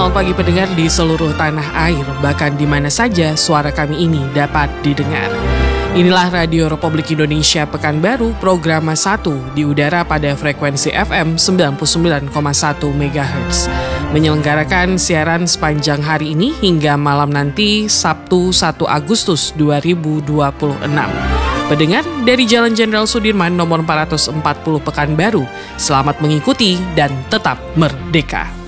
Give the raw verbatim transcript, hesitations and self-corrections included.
selamat pagi pendengar di seluruh tanah air, bahkan di mana saja suara kami ini dapat didengar. Inilah Radio Republik Indonesia Pekanbaru, program satu di udara pada frekuensi F M sembilan puluh sembilan koma satu megahertz. Menyelenggarakan siaran sepanjang hari ini hingga malam nanti Sabtu satu Agustus dua ribu dua puluh enam. Pendengar dari Jalan Jenderal Sudirman nomor empat ratus empat puluh Pekanbaru, selamat mengikuti dan tetap merdeka.